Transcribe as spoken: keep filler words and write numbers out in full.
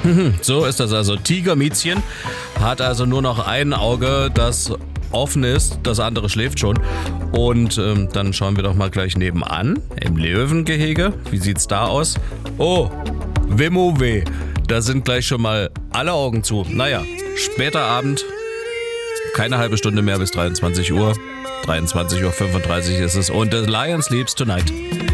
So ist das also. Tigermiezchen hat also nur noch ein Auge, das offen ist, das andere schläft schon. Und ähm, dann schauen wir doch mal gleich nebenan, im Löwengehege. Wie sieht's da aus? Oh, Wimmo-weh. Da sind gleich schon mal alle Augen zu. Naja, später Abend, keine halbe Stunde mehr bis dreiundzwanzig Uhr. dreiundzwanzig Uhr fünfunddreißig ist es und The Lion Sleeps Tonight.